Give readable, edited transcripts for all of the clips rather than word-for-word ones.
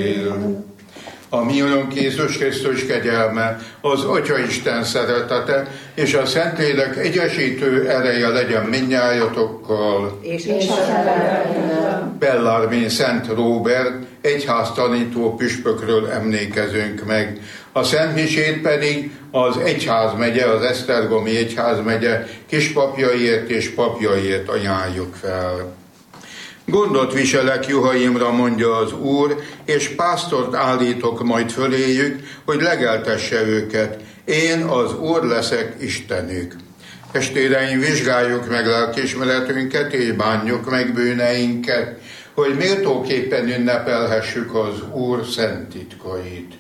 él. A mi Urunk Jézus Krisztus kegyelme, az Atyaisten szeretete és a Szentlélek egyesítő ereje legyen mindnyájatokkal. És a Bellarmine Szent Róbert egyháztanító püspökről emlékezünk meg. A szentmisét pedig az egyházmegye, az esztergomi egyházmegye kispapjaiért és papjaiért ajánljuk fel. Gondot viselek juhaimra, mondja az Úr, és pásztort állítok majd föléjük, hogy legeltesse őket. Én az Úr leszek Istenük. Testvéreim, vizsgáljuk meg lelkiismeretünket, és bánjuk meg bűneinket, hogy méltóképpen ünnepelhessük az Úr szent titkait.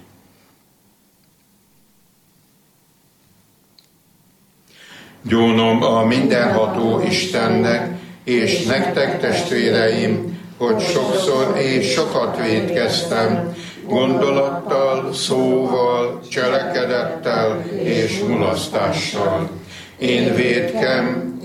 Gyónom a mindenható Istennek, és nektek, testvéreim, hogy sokszor és sokat vétkeztem, gondolattal, szóval, cselekedettel és mulasztással. Én vétkem,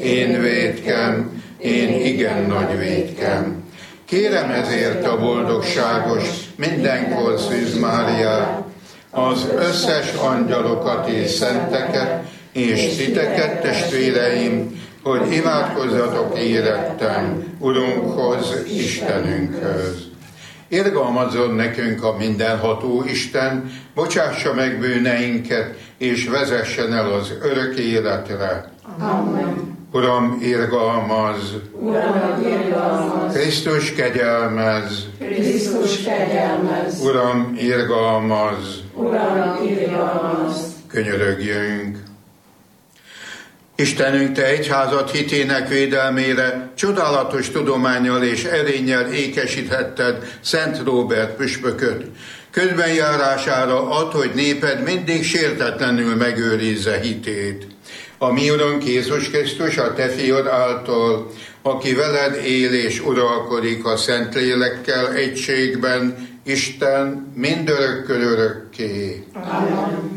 én igen nagy vétkem. Kérem ezért a boldogságos, mindenkor Szűz Máriát, az összes angyalokat és szenteket, és titeket, testvéreim, hogy imádkozzatok érettem Urunkhoz, Istenünkhöz. Irgalmazzon nekünk a mindenható Isten, bocsássa meg bűneinket, és vezessen el az örök életre. Amen. Uram, irgalmazz! Uram, irgalmazz! Krisztus kegyelmezz! Krisztus kegyelmezz! Uram, irgalmazz! Uram, irgalmazz! Könyörögjünk! Istenünk, Te egyházad hitének védelmére csodálatos tudománnyal és erénnyel ékesíthetted Szent Róbert püspököt. Közbenjárására add, hogy néped mindig sértetlenül megőrizze hitét. A mi Urunk Jézus Krisztus, a Te fiad által, aki veled él és uralkodik a Szentlélekkel egységben, Isten mindörökkön örökké. Amen.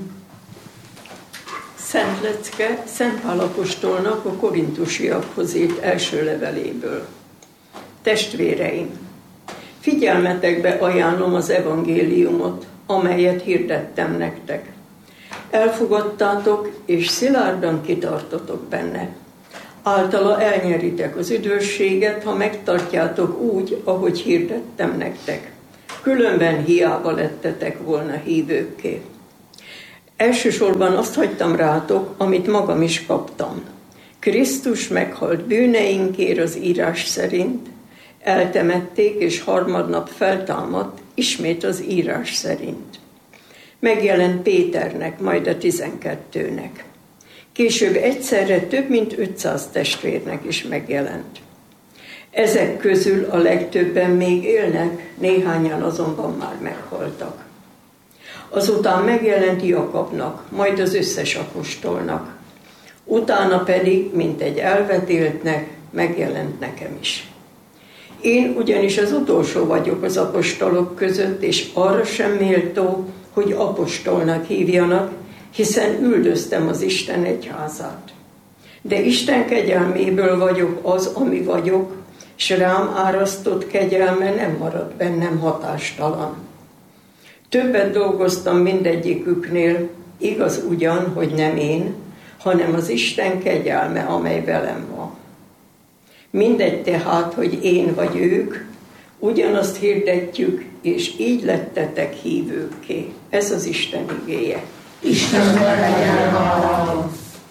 Szent lecke Szent Pál apostolnak a korintusiakhoz írt első leveléből. Testvéreim, figyelmetekbe ajánlom az evangéliumot, amelyet hirdettem nektek. Elfogadtátok, és szilárdan kitartotok benne. Általa elnyeritek az üdvösséget, ha megtartjátok úgy, ahogy hirdettem nektek. Különben hiába lettetek volna hívőkké. Elsősorban azt hagytam rátok, amit magam is kaptam. Krisztus meghalt bűneinkért az írás szerint, eltemették, és harmadnap feltámadt, ismét az írás szerint. Megjelent Péternek, majd a 12-nek. Később egyszerre több mint 500 testvérnek is megjelent. Ezek közül a legtöbben még élnek, néhányan azonban már meghaltak. Azután megjelent Jakabnak, majd az összes apostolnak. Utána pedig, mint egy elvetéltnek, megjelent nekem is. Én ugyanis az utolsó vagyok az apostolok között, és arra sem méltó, hogy apostolnak hívjanak, hiszen üldöztem az Isten egyházát. De Isten kegyelméből vagyok az, ami vagyok, s rám árasztott kegyelme nem maradt bennem hatástalan. Többet dolgoztam mindegyiküknél, igaz ugyan, hogy nem én, hanem az Isten kegyelme, amely velem van. Mindegy tehát, hogy én vagy ők, ugyanazt hirdetjük, és így lettetek hívőkké. Ez az Isten igéje. Istennek legyen hála.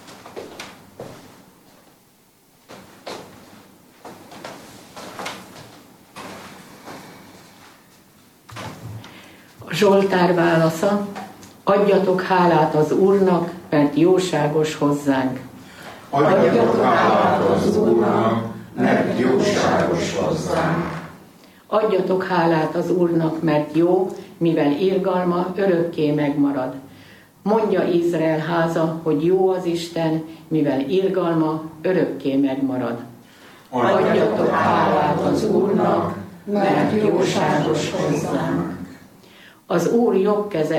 A Zsoltár válasza: adjatok hálát az Úrnak, mert jóságos hozzánk. Adjatok hálát az Úrnak, mert jóságos hozzánk. Adjatok hálát az Úrnak, mert jó, mivel irgalma örökké megmarad. Mondja Izrael háza, hogy jó az Isten, mivel irgalma örökké megmarad. Adjatok hálát az Úrnak, mert jóságos hozzánk. Az Úr jobb keze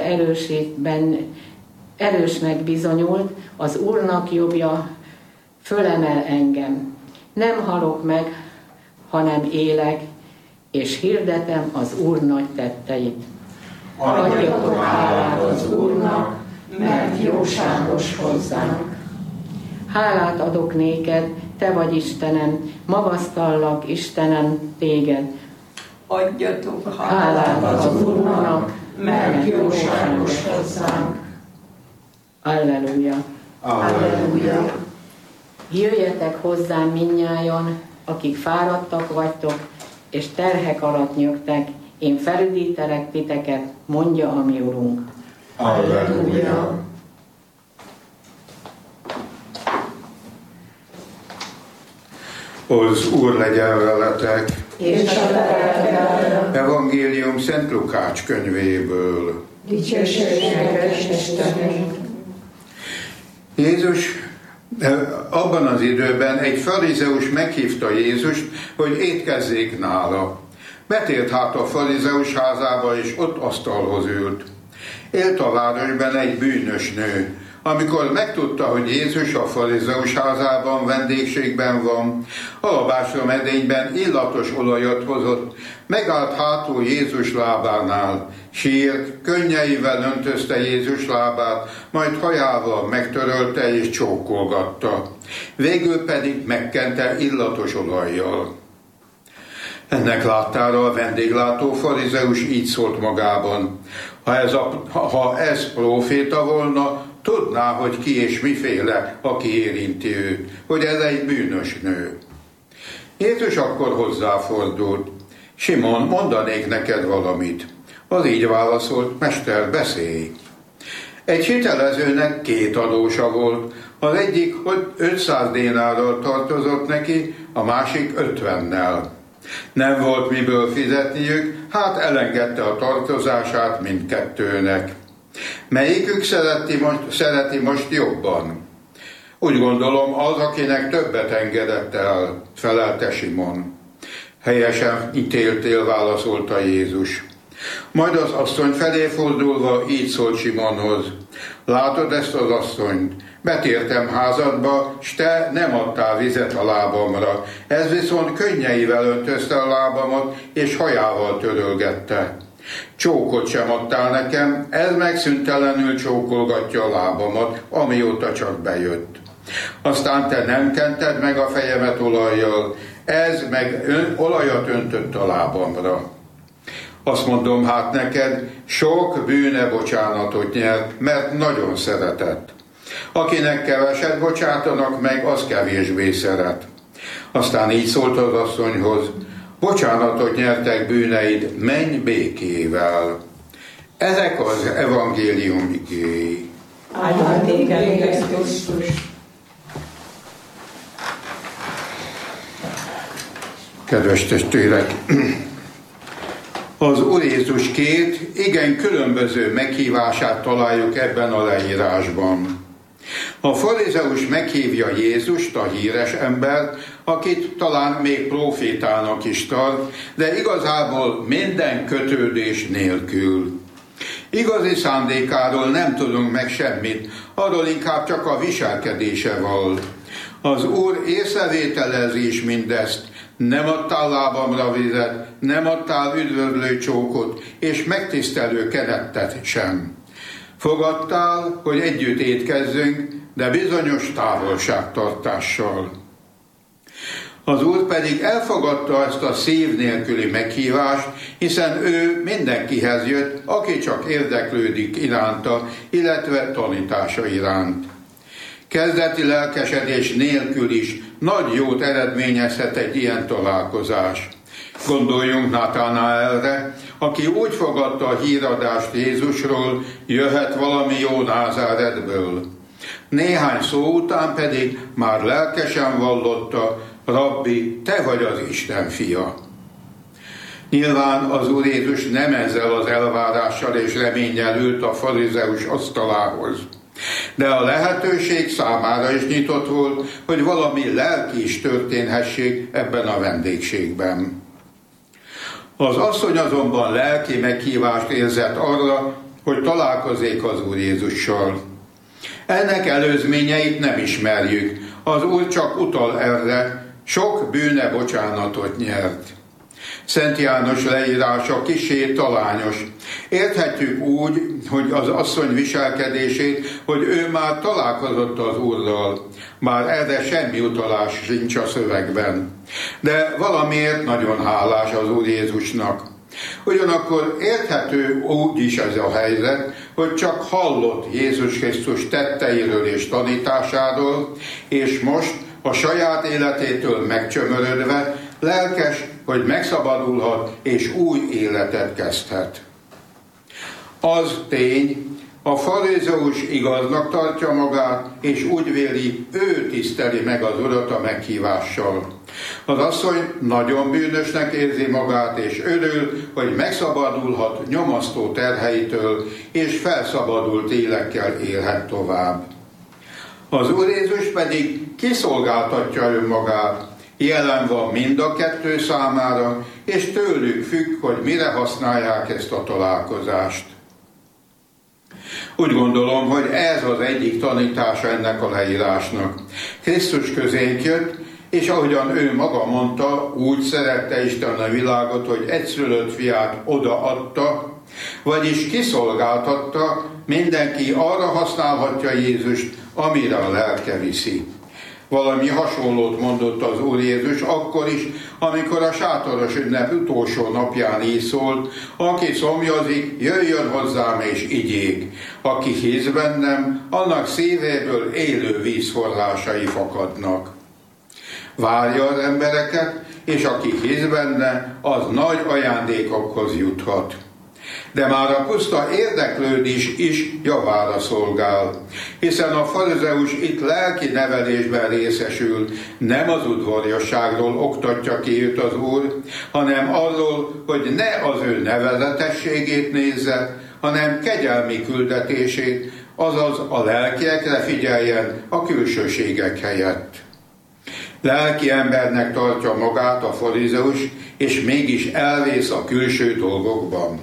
erősnek bizonyult, az Úrnak jobbja fölemel engem. Nem halok meg, hanem élek, és hirdetem az Úr nagy tetteit. adjatok hálát az Úrnak, mert jóságos hozzánk. Hálát adok néked, te vagy Istenem, magasztallak Istenem téged. Adjatok Hálát az Úrnak, mert jóságos hozzánk. Alleluja. Alleluja. Jöjjetek hozzám mindnyájan, akik fáradtak vagytok, és terhek alatt nyögtek, én felüdítelek titeket, mondja a mi Urunk. Alleluja. Az Úr legyen veletek. És a lelkeddel. Evangélium Szent Lukács könyvéből. Dicsőséget Istenünk. Jézus abban az időben egy farizeus meghívta Jézust, hogy étkezzék nála. Betért hát a farizeus házába, és ott asztalhoz ült. Élt a városban egy bűnös nő. Amikor megtudta, hogy Jézus a farizeus házában vendégségben van, alabásra medényben illatos olajat hozott, megállt hátul Jézus lábánál, sírt, könnyeivel öntözte Jézus lábát, majd hajával megtörölte és csókolgatta. Végül pedig megkente illatos olajjal. Ennek láttára a vendéglátó farizeus így szólt magában: ha ez próféta volna, tudná, hogy ki és miféle, aki érinti őt, hogy ez egy bűnös nő. Jézus akkor hozzáfordult: Simon, mondanék neked valamit. Az így válaszolt: Mester, beszélj. Egy hitelezőnek 2 adósa volt. Az egyik, hogy 500 dénárral tartozott neki, a másik 50-nel. Nem volt miből fizetniük, hát elengedte a tartozását mindkettőnek. Melyikük szereti most jobban? Úgy gondolom, az, akinek többet engedett el, felelte Simon. Helyesen ítéltél, válaszolta Jézus. Majd az asszony felé fordulva így szólt Simonhoz: Látod ezt az asszonyt? Betértem házadba, s te nem adtál vizet a lábamra. Ez viszont könnyeivel öntözte a lábamat, és hajával törölgette. Csókot sem adtál nekem, ez meg szüntelenül csókolgatja a lábamat, amióta csak bejött. Aztán te nem kented meg a fejemet olajjal, ez meg olajat öntött a lábamra. Azt mondom hát neked, sok bűne bocsánatot nyert, mert nagyon szeretett. Akinek keveset bocsátanak meg, az kevésbé szeret. Aztán így szólt az asszonyhoz: Bocsánatot nyertek bűneid, menj békével. Ezek az evangélium igéi. Áldjon téged, Krisztus. Kedves testvérek! Az Úr Jézus 2 igen különböző meghívását találjuk ebben a leírásban. A farizeus meghívja Jézust, a híres embert, akit talán még prófétának is tart, de igazából minden kötődés nélkül. Igazi szándékáról nem tudunk meg semmit, arról inkább csak a viselkedése val. Az Úr észrevételezi is mindezt: nem adtál lábamra vizet, nem adtál üdvözlő csókot, és megtisztelő kenettet sem. Fogadtál, hogy együtt étkezzünk, de bizonyos távolságtartással. Az Úr pedig elfogadta ezt a szív nélküli meghívást, hiszen ő mindenkihez jött, aki csak érdeklődik iránta, illetve tanítása iránt. Kezdeti lelkesedés nélkül is nagy jót eredményezhet egy ilyen találkozás. Gondoljunk Nathanaelre, aki úgy fogadta a híradást Jézusról, jöhet valami jó Názáretből. Néhány szó után pedig már lelkesen vallotta: Rabbi, te vagy az Isten fia. Nyilván az Úr Jézus nem ezzel az elvárással és reménnyel ült a farizeus asztalához. De a lehetőség számára is nyitott volt, hogy valami lelki is történhessék ebben a vendégségben. Az asszony azonban lelki meghívást érzett arra, hogy találkozzék az Úr Jézussal. Ennek előzményeit nem ismerjük, az Úr csak utal erre: sok bűne bocsánatot nyert. Szent János leírása kissé talányos. Érthetjük úgy, hogy az asszony viselkedését, hogy ő már találkozott az Úrral, már erre semmi utalás sincs a szövegben. De valamiért nagyon hálás az Úr Jézusnak. Ugyanakkor érthető úgy is ez a helyzet, hogy csak hallott Jézus Krisztus tetteiről és tanításáról, és most a saját életétől megcsömörödve lelkes, hogy megszabadulhat és új életet kezdhet. Az tény, a farizeus igaznak tartja magát, és úgy véli, ő tiszteli meg az Urat a meghívással. Az asszony nagyon bűnösnek érzi magát, és örül, hogy megszabadulhat nyomasztó terheitől, és felszabadult élekkel élhet tovább. Az Úr Jézus pedig kiszolgáltatja önmagát, jelen van mind a kettő számára, és tőlük függ, hogy mire használják ezt a találkozást. Úgy gondolom, hogy ez az egyik tanítása ennek a leírásnak. Krisztus közénk jött, és ahogyan ő maga mondta, úgy szerette Isten a világot, hogy egyszülött fiát odaadta, vagyis kiszolgáltatta, mindenki arra használhatja Jézust, amire a lelke viszi. Valami hasonlót mondott az Úr Jézus akkor is, amikor a sátoros ünnep utolsó napján így szólt, aki szomjazik, jöjjön hozzám és igyék. Aki hisz bennem, annak szívéből élő vízforrásai fakadnak. Várja az embereket, és aki hisz benne, az nagy ajándékokhoz juthat. De már a puszta érdeklődés is javára szolgál, hiszen a farizeus itt lelki nevelésben részesül, nem az udvariasságról oktatja ki őt az Úr, hanem arról, hogy ne az ő nevezetességét nézze, hanem kegyelmi küldetését, azaz a lelkiekre figyeljen a külsőségek helyett. Lelki embernek tartja magát a farizeus, és mégis elvész a külső dolgokban.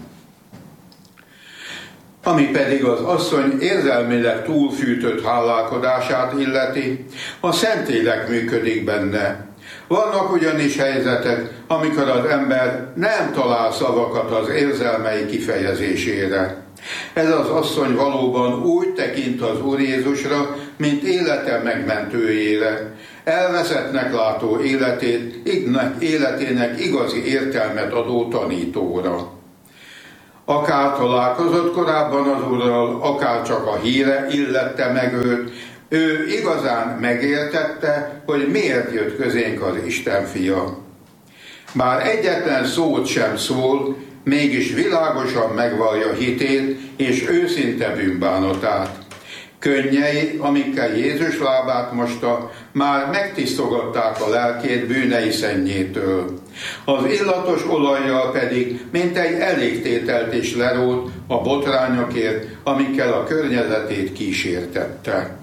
Ami pedig az asszony érzelmileg túlfűtött hálálkodását illeti, a Szentlélek működik benne. Vannak ugyanis helyzetek, amikor az ember nem talál szavakat az érzelmei kifejezésére. Ez az asszony valóban úgy tekint az Úr Jézusra, mint élete megmentőjére. Elveszettnek látó életének igazi értelmet adó tanítóra. Akár találkozott korábban az Úrral, akár csak a híre illette meg őt, ő igazán megértette, hogy miért jött közénk az Isten fia. Bár egyetlen szót sem szól, mégis világosan megvallja hitét és őszinte bűnbánatát. Könnyei, amikkel Jézus lábát mosta, már megtisztogatták a lelkét bűnei szennyétől. Az illatos olajjal pedig mintegy elégtételt is lerótt a botrányokért, amikkel a környezetét kísértette.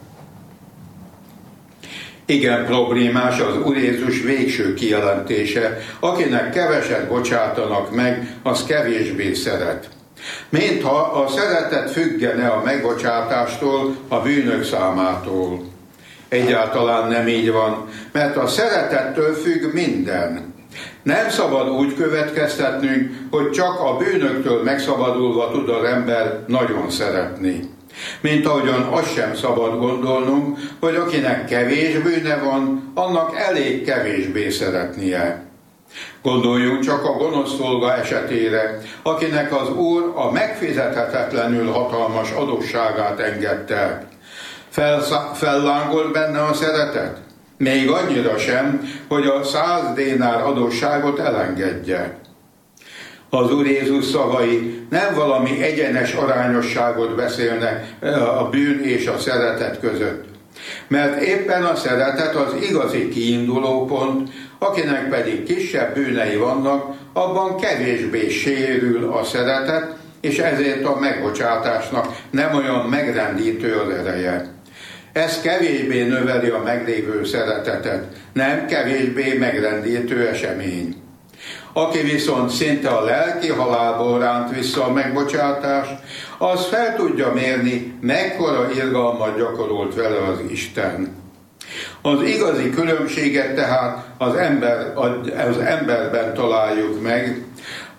Igen problémás az Úr Jézus végső kijelentése, akinek keveset bocsátanak meg, az kevésbé szeret. Mintha a szeretet függene a megbocsátástól, a bűnök számától. Egyáltalán nem így van, mert a szeretettől függ minden. Nem szabad úgy következtetnünk, hogy csak a bűnöktől megszabadulva tud az ember nagyon szeretni. Mint ahogyan azt sem szabad gondolnunk, hogy akinek kevés bűne van, annak elég kevésbé szeretnie. Gondoljunk csak a gonosz szolga esetére, akinek az Úr a megfizethetetlenül hatalmas adósságát engedte. Fellángolt benne a szeretet? Még annyira sem, hogy a 100 dénár adósságot elengedje. Az Úr Jézus szavai nem valami egyenes arányosságot beszélnek a bűn és a szeretet között. Mert éppen a szeretet az igazi kiinduló pont, akinek pedig kisebb bűnei vannak, abban kevésbé sérül a szeretet, és ezért a megbocsátásnak nem olyan megrendítő az ereje. Ez kevésbé növeli a meglévő szeretetet, nem kevésbé megrendítő esemény. Aki viszont szinte a lelki halálból ránt vissza a megbocsátást, az fel tudja mérni, mekkora irgalmat gyakorolt vele az Isten. Az igazi különbséget tehát az emberben találjuk meg,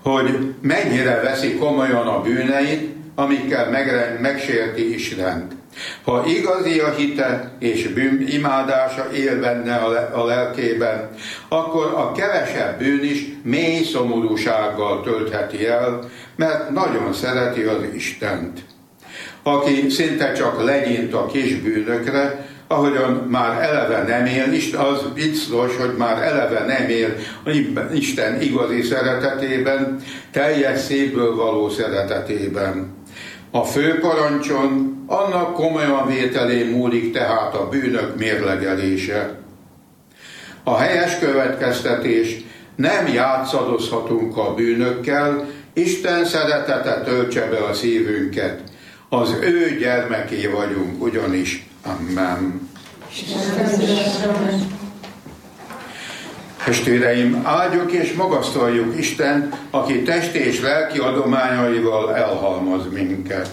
hogy mennyire veszi komolyan a bűneit, amikkel megsérti Istent. Ha igazi a hite és imádása él benne a lelkében, akkor a kevesebb bűn is mély szomorúsággal töltheti el, mert nagyon szereti az Istent. Aki szinte csak legyint a kis bűnökre, ahogyan már eleve nem él, az biztos, hogy már eleve nem él Isten igazi szeretetében, teljes szívből való szeretetében. A fő parancson annak komolyan vételén múlik tehát a bűnök mérlegelése. A helyes következtetés: nem játszadozhatunk a bűnökkel, Isten szeretete töltse be a szívünket. Az ő gyermeké vagyunk ugyanis. Amen. Testvéreim, áldjuk és magasztaljuk Istent, aki testi és lelki adományaival elhalmoz minket.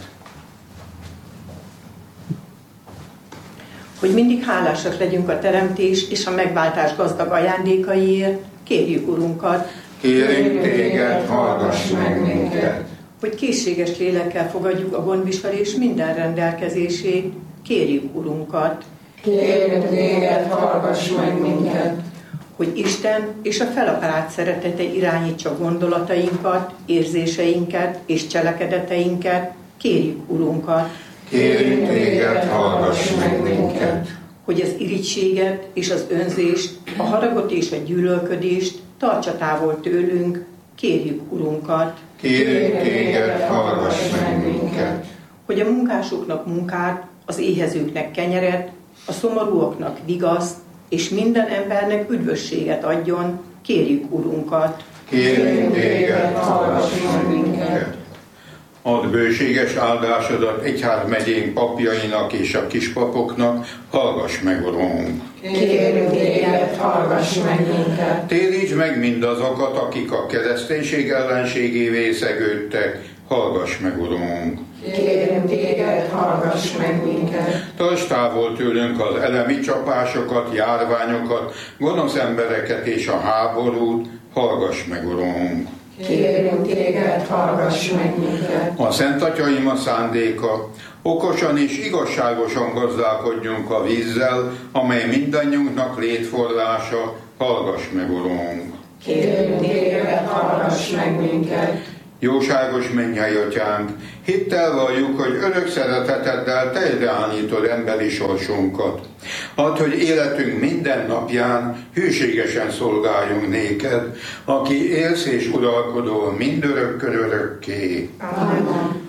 Hogy mindig hálásak legyünk a teremtés és a megváltás gazdag ajándékaiért, kérjük Urunkat. Kérünk téged, hallgass meg minket. Hogy készséges lélekkel fogadjuk a gondviselés minden rendelkezését, kérjük Urunkat. Kérünk téged, hallgass meg minket. Hogy Isten és a felaparált szeretete irányítsa gondolatainkat, érzéseinket és cselekedeteinket, kérjük Urunkat. Kérünk téged, hallgass meg minket. Hogy az irigységet és az önzést, a haragot és a gyűlölködést tartsa távol tőlünk, kérjük Urunkat. Kérünk téged, hallgass meg minket. Hogy a munkásoknak munkát, az éhezőknek kenyeret, a szomorúaknak vigaszt, és minden embernek üdvösséget adjon, kérjük Urunkat. Kérünk téged, hallgass meg minket. Add bőséges áldásodat egyházmegyénk papjainak és a kispapoknak, hallgass meg, Urunk. Kérünk téged, hallgass meg minket. Térítsd meg mindazokat, akik a kereszténység ellenségévé szegődtek, hallgass meg, Urunk. Kérünk téged, hallgass meg minket. Tartsd távol tőlünk az elemi csapásokat, járványokat, gonosz embereket és a háborút, hallgass meg, Urunk. Kérünk téged, hallgass meg minket. A Szent Atyaim a szándéka, okosan és igazságosan gazdálkodjunk a vízzel, amely mindannyiunknak létforrása, hallgass meg, Urunk. Kérünk téged, hallgass meg minket. Jóságos mennyei Atyánk, hittel valljuk, hogy örök szereteteddel teljreállítod emberi sorsunkat. Add, hogy életünk minden napján hűségesen szolgáljunk néked, aki élsz és uralkodol mindörökkön örökké. Amen.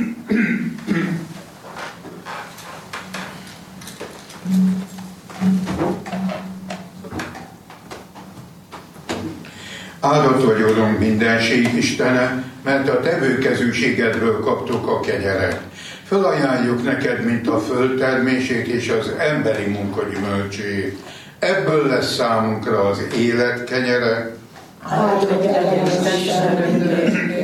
Áldott vagy, Urunk, mindenség Istene, mert a tevőkezűségedből kaptuk a kenyeret. Fölajánljuk neked, mint a föld termését és az emberi munka gyümölcsét. Ebből lesz számunkra az élet kenyere. Áldott legyen Isten örökké.